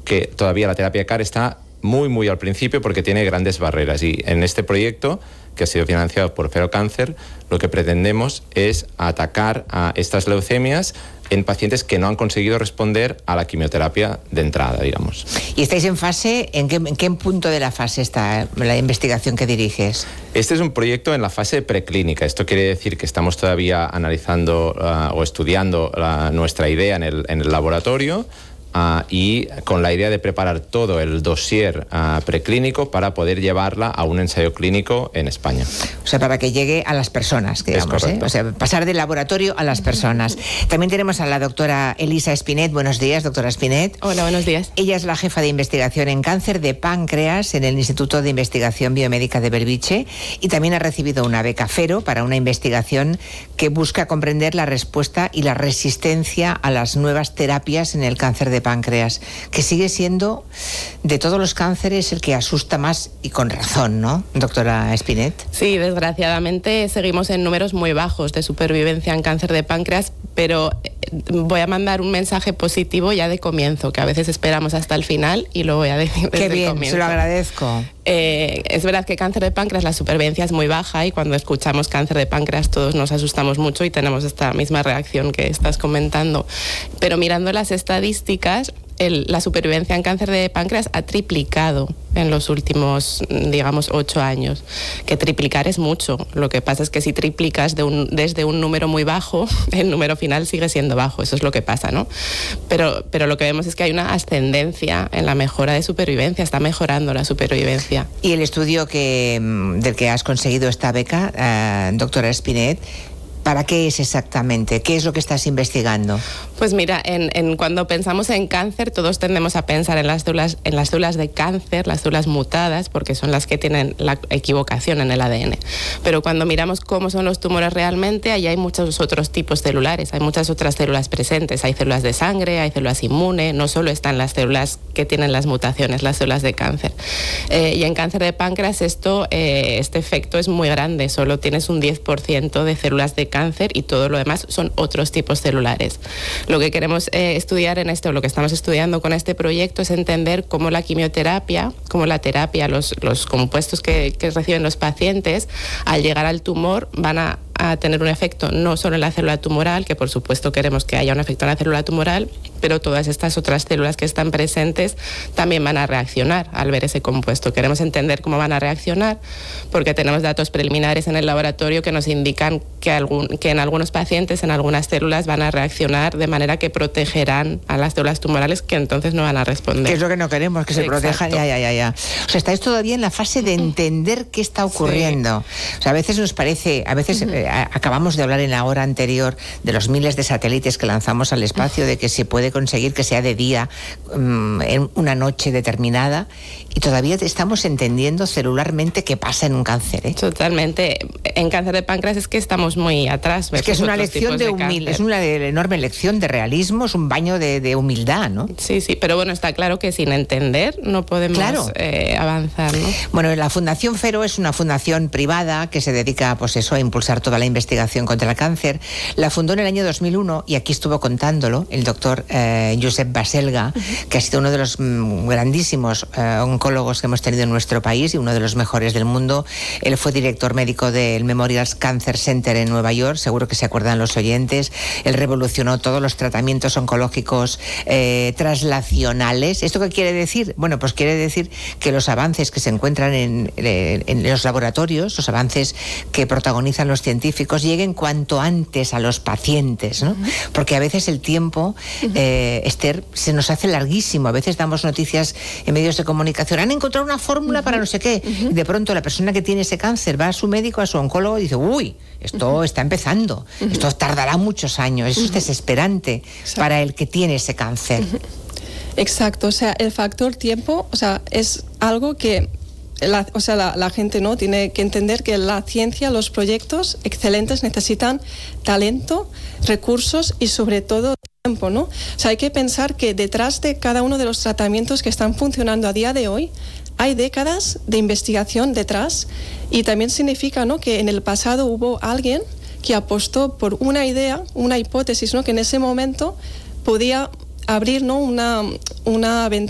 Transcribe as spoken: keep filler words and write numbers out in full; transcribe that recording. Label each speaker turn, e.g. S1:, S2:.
S1: que todavía la terapia C A R está muy, muy al principio porque tiene grandes barreras. Y en este proyecto, que ha sido financiado por Ferocáncer, lo que pretendemos es atacar a estas leucemias en pacientes que no han conseguido responder a la quimioterapia de entrada, digamos.
S2: ¿Y estáis en fase? ¿En qué, en qué punto de la fase está la investigación que diriges?
S1: Este es un proyecto en la fase preclínica. Esto quiere decir que estamos todavía analizando uh, o estudiando uh, nuestra idea en el, en el laboratorio. Uh, y con la idea de preparar todo el dossier uh, preclínico para poder llevarla a un ensayo clínico en España.
S2: O sea, para que llegue a las personas, digamos, ¿eh? O sea, pasar del laboratorio a las personas. También tenemos a la doctora Elisa Espinet. Buenos días, doctora Espinet.
S3: Hola, buenos días.
S2: Ella es la jefa de investigación en cáncer de páncreas en el Instituto de Investigación Biomédica de Belviche y también ha recibido una beca Fero para una investigación que busca comprender la respuesta y la resistencia a las nuevas terapias en el cáncer de páncreas, que sigue siendo de todos los cánceres el que asusta más y con razón, ¿no, doctora Espinet?
S3: Sí, desgraciadamente seguimos en números muy bajos de supervivencia en cáncer de páncreas, pero voy a mandar un mensaje positivo ya de comienzo, que a veces esperamos hasta el final y lo voy a decir desde
S2: Qué bien,
S3: el comienzo.
S2: Se lo agradezco.
S3: Eh, es verdad que cáncer de páncreas, la supervivencia es muy baja y cuando escuchamos cáncer de páncreas todos nos asustamos mucho y tenemos esta misma reacción que estás comentando. Pero mirando las estadísticas, el, la supervivencia en cáncer de páncreas ha triplicado en los últimos, digamos, ocho años. Que triplicar es mucho. Lo que pasa es que si triplicas de un, desde un número muy bajo, el número final sigue siendo bajo. Eso es lo que pasa, ¿no? Pero, pero lo que vemos es que hay una ascendencia en la mejora de supervivencia. Está mejorando la supervivencia.
S2: Y el estudio que, del que has conseguido esta beca, uh, doctora Espinet, ¿para qué es exactamente? ¿Qué es lo que estás investigando?
S3: Pues mira, en, en cuando pensamos en cáncer, todos tendemos a pensar en las células, en las células de cáncer, las células mutadas, porque son las que tienen la equivocación en el A D N. Pero cuando miramos cómo son los tumores realmente, ahí hay muchos otros tipos celulares, hay muchas otras células presentes, hay células de sangre, hay células inmunes, no solo están las células que tienen las mutaciones, las células de cáncer. Eh, y en cáncer de páncreas esto, eh, este efecto es muy grande, solo tienes un diez por ciento de células de cáncer y todo lo demás son otros tipos celulares. Lo que queremos eh, estudiar en esto, lo que estamos estudiando con este proyecto es entender cómo la quimioterapia, cómo la terapia, los, los compuestos que, que reciben los pacientes, al llegar al tumor van a a tener un efecto no solo en la célula tumoral, que por supuesto queremos que haya un efecto en la célula tumoral, pero todas estas otras células que están presentes también van a reaccionar al ver ese compuesto. Queremos entender cómo van a reaccionar porque tenemos datos preliminares en el laboratorio que nos indican que, algún, que en algunos pacientes, en algunas células van a reaccionar de manera que protegerán a las células tumorales que entonces no van a responder.
S2: Que es lo que no queremos, que se
S3: Exacto.
S2: protejan. Ya, ya, ya, ya. O sea, estáis todavía en la fase de entender qué está ocurriendo. Sí. O sea, a veces nos parece, a veces... Uh-huh. eh, acabamos de hablar en la hora anterior de los miles de satélites que lanzamos al espacio, de que se puede conseguir que sea de día um, en una noche determinada, y todavía estamos entendiendo celularmente qué pasa en un cáncer, ¿eh?
S3: Totalmente. En cáncer de páncreas es que estamos muy atrás.
S2: Es que es una lección de, de humil, es una de, enorme lección de realismo, es un baño de, de humildad, ¿no?
S3: Sí, sí, pero bueno, está claro que sin entender no podemos claro. eh, avanzar, ¿no?
S2: Bueno, la Fundación Fero es una fundación privada que se dedica, pues eso, a impulsar toda la investigación contra el cáncer. La fundó en el año dos mil uno y aquí estuvo contándolo el doctor eh, Josep Baselga, uh-huh. que ha sido uno de los mm, grandísimos eh, oncólogos que hemos tenido en nuestro país y uno de los mejores del mundo. Él fue director médico del Memorial Cancer Center en Nueva York, seguro que se acuerdan los oyentes. Él revolucionó todos los tratamientos oncológicos eh, traslacionales. ¿Esto qué quiere decir? Bueno, pues quiere decir que los avances que se encuentran en, en, en los laboratorios, los avances que protagonizan los científicos, lleguen cuanto antes a los pacientes, ¿no? Uh-huh. Porque a veces el tiempo, uh-huh. eh, Esther, se nos hace larguísimo. A veces damos noticias en medios de comunicación, han encontrado una fórmula uh-huh. para no sé qué, uh-huh. y de pronto la persona que tiene ese cáncer va a su médico, a su oncólogo y dice, uy, esto uh-huh. está empezando, uh-huh. esto tardará muchos años. Eso uh-huh. es desesperante Exacto. para el que tiene ese cáncer.
S4: Uh-huh. Exacto, o sea, el factor tiempo, o sea, es algo que La, o sea, la, la gente no tiene que entender que la ciencia, los proyectos excelentes necesitan talento, recursos y sobre todo tiempo, ¿no? O sea, hay que pensar que detrás de cada uno de los tratamientos que están funcionando a día de hoy hay décadas de investigación detrás, y también significa, ¿no?, que en el pasado hubo alguien que apostó por una idea, una hipótesis, ¿no?, que en ese momento podía abrir, ¿no?, una, una ventana